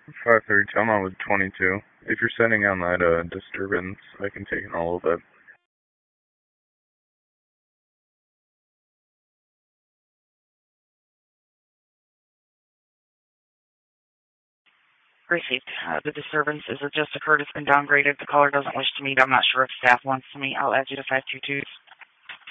5:30. I'm on with 22. If you're sending on that disturbance, I can take in all of it. Received. The disturbance is just occurred. It's been downgraded. The caller doesn't wish to meet. I'm not sure if staff wants to meet. I'll add you to 522.